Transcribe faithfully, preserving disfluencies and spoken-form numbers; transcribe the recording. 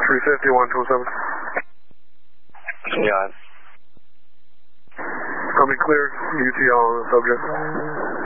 three fifty, one two seven. Yeah. Coming clear, U T L on the subject.